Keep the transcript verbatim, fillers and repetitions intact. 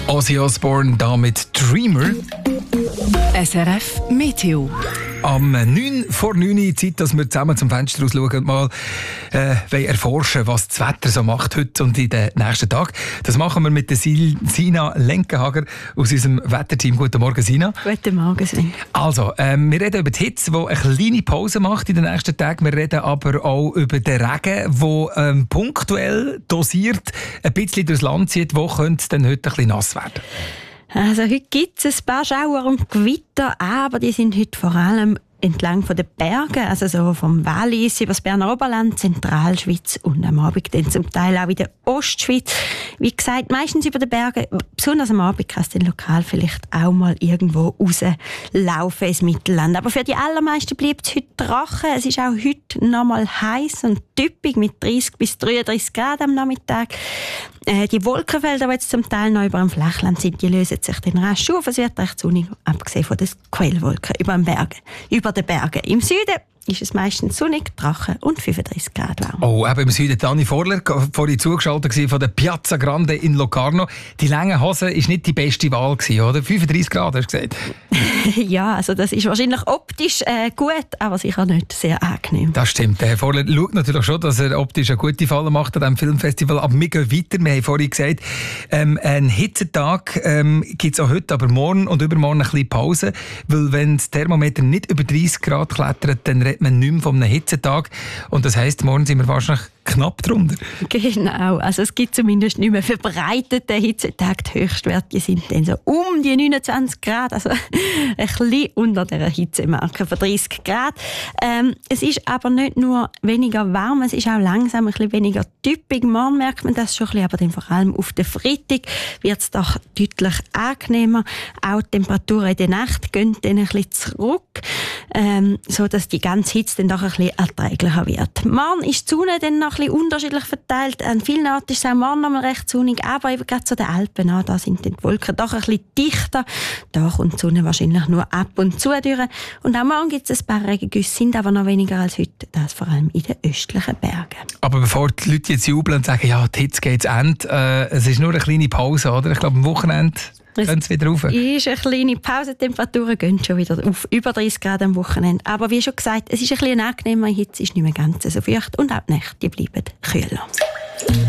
Ozzy Osbourne da mit Dreamer. S R F Meteo. Am neun vor neun Uhr Zeit, dass wir zusammen zum Fenster raus schauen und mal äh, erforschen, was das Wetter so macht heute und in den nächsten Tagen. Das machen wir mit der Sil- Sina Lenkenhager aus unserem Wetterteam. Guten Morgen, Sina. Guten Morgen, Sven. Also, ähm, wir reden über die Hitze, die eine kleine Pause macht in den nächsten Tagen. Wir reden aber auch über den Regen, der ähm, punktuell dosiert ein bisschen durchs Land zieht. Wo könnte es denn heute ein bisschen nass werden? Also heute gibt es ein paar Schauer und Gewitter, aber die sind heute vor allem entlang von den Bergen, also so vom Wallis über das Berner Oberland, Zentralschweiz und am Abend dann zum Teil auch in der Ostschweiz. Wie gesagt, meistens über den Bergen, besonders am Abend kann es dann lokal vielleicht auch mal irgendwo rauslaufen ins Mittelland. Aber für die allermeisten bleibt es heute trocken. Es ist auch heute noch mal heiß und typisch mit dreißig bis dreiunddreißig Grad am Nachmittag. Äh, die Wolkenfelder, die jetzt zum Teil noch über dem Flachland sind, die lösen sich dann rasch auf. Es wird recht sonnig, abgesehen von den Quellwolken über den Bergen. Über den Bergen. Im Süden ist es meistens sonnig, trocken und fünfunddreißig Grad warm. Oh, eben im Süden Dani Vorler, vorhin zugeschaltet gewesen von der Piazza Grande in Locarno. Die lange Hose ist nicht die beste Wahl gewesen, oder? fünfunddreißig Grad, hast du gesagt? Ja, also das ist wahrscheinlich optisch äh, gut, aber sicher nicht sehr angenehm. Das stimmt. Der Herr Vorler schaut natürlich schon, dass er optisch eine gute Falle macht an diesem Filmfestival. Aber wir gehen weiter. Wir haben vorhin gesagt, ähm, einen Hitzetag ähm, gibt es auch heute, aber morgen und übermorgen ein bisschen Pause. Weil wenn das Thermometer nicht über dreißig Grad klettert, dann redet man nicht mehr von einem Hitzetag. Und das heisst, morgen sind wir wahrscheinlich knapp drunter. Genau, also es gibt zumindest nicht mehr verbreitete Hitzetag. Die Höchstwerte sind dann so um die neunundzwanzig Grad, also ein bisschen unter der Hitzemarke von dreißig Grad. Ähm, es ist aber nicht nur weniger warm, es ist auch langsam ein bisschen weniger typisch. Morgen merkt man das schon ein bisschen, aber dann vor allem auf den Freitag wird es doch deutlich angenehmer. Auch die Temperaturen in der Nacht gehen dann ein bisschen zurück, ähm, sodass die ganze Hitze dann doch ein bisschen erträglicher wird. Morgen ist die Sonne dann noch ein bisschen unterschiedlich verteilt. An vielen Orten ist es auch morgen noch mal recht sonnig, aber eben gerade zu den Alpen an, da sind die Wolken doch ein bisschen dichter. Da kommt die Sonne wahrscheinlich nur ab und zu durch. Und auch morgen gibt es ein paar Regengüsse, sind aber noch weniger als heute, das vor allem in den östlichen Bergen. Aber bevor die Leute jetzt jubeln und sagen, ja, die Hitze geht zu Ende, äh, es ist nur eine kleine Pause, oder? Ich glaube, am Wochenende gehen sie wieder rauf. Es ist eine kleine Pause, die Temperaturen gehen schon wieder auf über dreißig Grad am Wochenende. Aber wie schon gesagt, es ist ein bisschen angenehmer, Hitze ist nicht mehr ganz so feucht und auch die Nächte bleiben kühler.